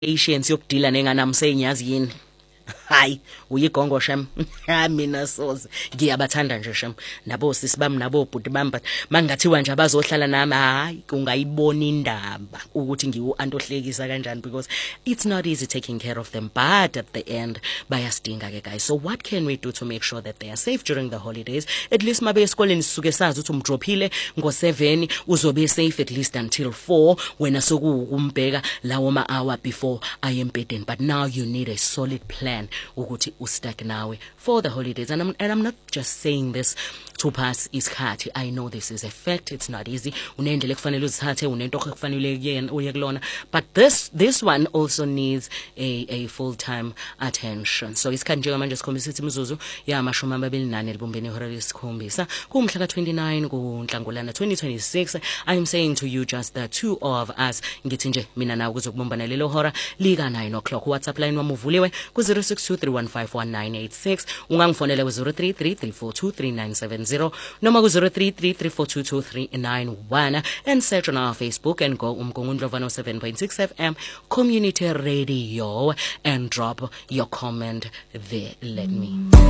patience yokudila nenganamsenyazi yini. Hayi uyigongo shem mina soze ngiyabathanda nje shem nabo sisi bami nabo bhuti bami but mangathiwa nje abazohlala nami hayi ungayibona indaba ukuthi ngiwu-antohlekisa kanjani because it's not easy taking care of them but at the end bayastinga ke guys. So what can we do to make sure that they are safe during the holidays? At least mabe esikoleni sisuke sazi ukuthi umdrophile ngo7 uzobe safe at least until 4 wena sokuukumbheka lawo ma hour before ayempedeni. But now you need a solid plan ukuthi ustack nawe for the holidays. And I'm not just saying this to pass isikhathi. I know this is a fact. It's not easy. Unendlela kufanele uzithathe, unento kufanele uye kulona. But this one also needs a full-time attention. So isikhathi njengamanje sikhombisa ukuthi imizuzu yamashumi amabili nane libumbene ihora lesikhombisa kumhla ka29 kuNhlangulana 2026. I am saying to you just the two of us. Ngithi nje mina nawe kuzokubumbana lelo hora lika 9 o'clock. WhatsApp line wami uvuliwe ku 0623151986. Ungangifonela ku 0333423970 noma ku 0333422391 and search on our Facebook and go Umgungundlovana 7.6 FM Community Radio and drop your comment there. Let me